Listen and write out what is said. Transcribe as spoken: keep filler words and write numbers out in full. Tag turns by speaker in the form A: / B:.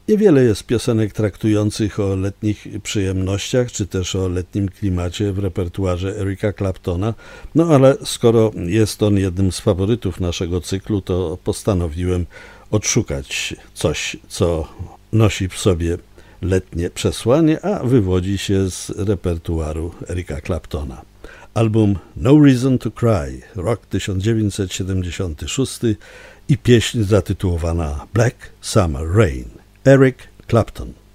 A: Niewiele jest piosenek traktujących o letnich przyjemnościach, czy też o letnim klimacie w repertuarze Erica Claptona, no ale skoro jest on jednym z faworytów naszego cyklu, to postanowiłem odszukać coś, co nosi w sobie letnie przesłanie, a wywodzi się z repertuaru Erica Claptona. Album No Reason to Cry, rok tysiąc dziewięćset siedemdziesiąty szósty i pieśń zatytułowana Black Summer Rain. Eric Clapton.